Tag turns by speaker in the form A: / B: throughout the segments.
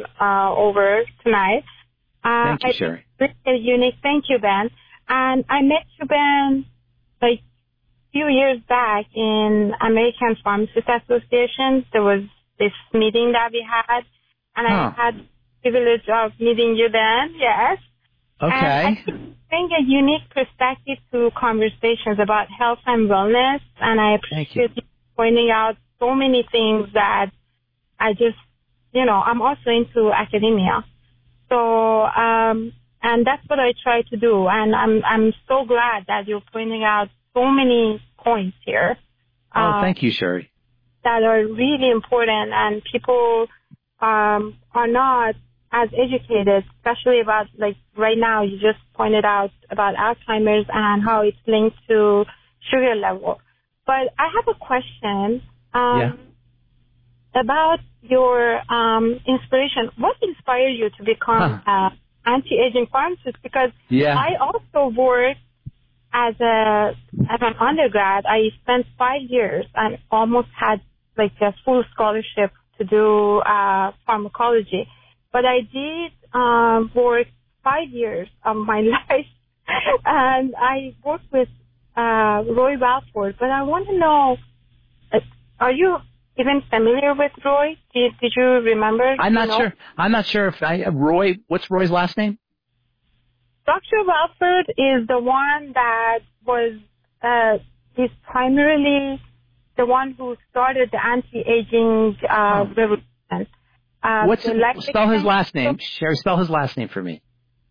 A: over tonight.
B: Thank you, Sherry.
A: Unique. Thank you, Ben. And I met you, Ben, like a few years back in American Pharmacists Association. There was this meeting that we had, and I had the privilege of meeting you then, yes.
B: Okay.
A: And I bring a unique perspective to conversations about health and wellness, and I appreciate you pointing out so many things that I just, I'm also into academia. So, and that's what I try to do, and I'm so glad that you're pointing out so many points here.
B: Thank you, Sherry.
A: That are really important, and people are not as educated, especially about, like, right now, you just pointed out about Alzheimer's and how it's linked to sugar level. But I have a question about your inspiration. What inspired you to become anti-aging pharmacist? Because I also worked as an undergrad. I spent 5 years and almost had like a full scholarship to do pharmacology. But I did work 5 years of my life, and I worked with Roy Walford. But I want to know, are you even familiar with Roy? Did you remember?
B: I'm not sure. I'm not sure if Roy. What's Roy's last name?
A: Dr. Walford is the one that was. He's primarily the one who started the anti-aging revolution.
B: Spell his last name? Sherry, spell his last name for me.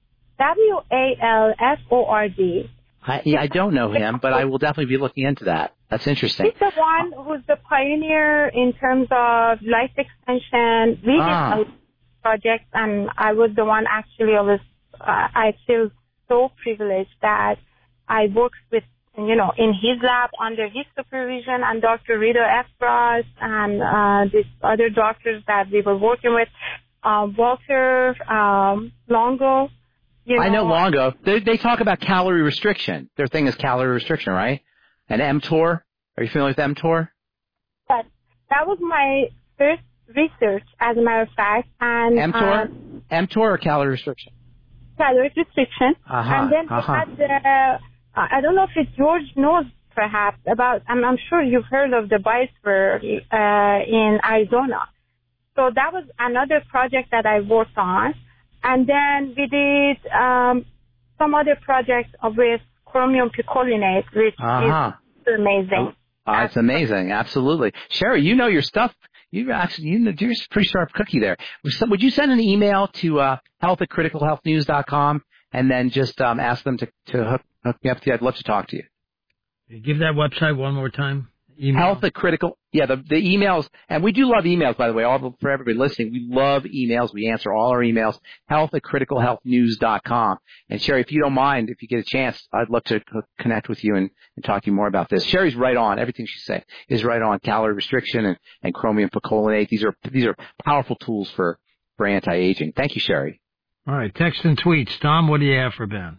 A: Walford.
B: I don't know him, but I will definitely be looking into that. That's interesting.
A: He's the one who's the pioneer in terms of life extension. We did projects, and I was the one actually. I feel so privileged that I worked with, in his lab under his supervision, and Dr. Rita Efros and these other doctors that we were working with, Walter Longo.
B: I know Longo. They talk about calorie restriction. Their thing is calorie restriction, right? And mTOR. Are you familiar with mTOR?
A: But that was my first research, as a matter of fact. And
B: mTOR or calorie restriction?
A: Calorie restriction. And then we had I don't know if George knows perhaps about, I'm sure you've heard of the biosphere in Arizona. So that was another project that I worked on. And then we did some other projects with chromium picolinate, which is amazing.
B: It's amazing, absolutely. Sherry, you know your stuff. You're a pretty sharp cookie there. Would you send an email to health@criticalhealthnews.com and then just ask them to hook me up to you? I'd love to talk to you.
C: Give that website one more time.
B: Email. Health@critical. Yeah, the emails, and we do love emails, by the way. For everybody listening, we love emails. We answer all our emails. Health@criticalhealthnews.com. And Sherry, if you don't mind, if you get a chance, I'd love to connect with you and talk to you more about this. Sherry's right on. Everything she's saying is right on. Calorie restriction and chromium picolinate. These are powerful tools for anti-aging. Thank you, Sherry.
C: All right, text and tweets. Tom, what do you have for Ben?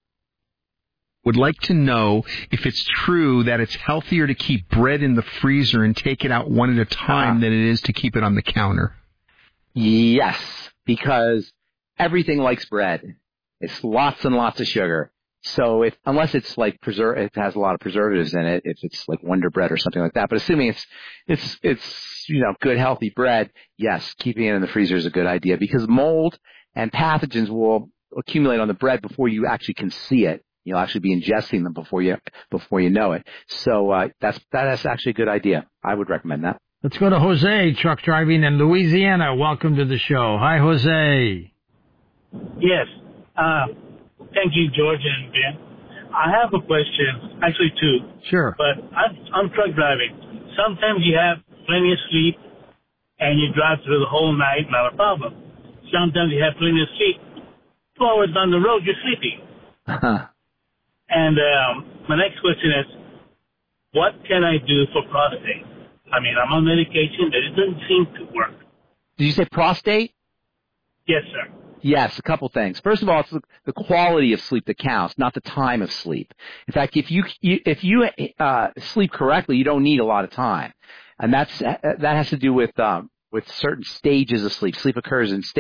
D: Would like to know if it's true that it's healthier to keep bread in the freezer and take it out one at a time than it is to keep it on the counter.
B: Yes, because everything likes bread. It's lots and lots of sugar. So unless it's like it has a lot of preservatives in it, if it's like Wonder Bread or something like that. But assuming it's good healthy bread, yes, keeping it in the freezer is a good idea because mold and pathogens will accumulate on the bread before you actually can see it. You'll actually be ingesting them before you know it. So that's actually a good idea. I would recommend that.
C: Let's go to Jose, truck driving in Louisiana. Welcome to the show. Hi, Jose.
E: Yes. Thank you, George and Ben. I have a question, actually two.
C: Sure.
E: But I'm truck driving. Sometimes you have plenty of sleep and you drive through the whole night, not a problem. Sometimes you have plenty of sleep. 2 hours down the road, you're sleeping. And my next question is, what can I do for prostate? I mean, I'm on medication, but it doesn't seem to work.
B: Did you say prostate?
E: Yes, sir.
B: Yes, a couple things. First of all, it's the quality of sleep that counts, not the time of sleep. In fact, if you sleep correctly, you don't need a lot of time, and that has to do with certain stages of sleep. Sleep occurs in stages.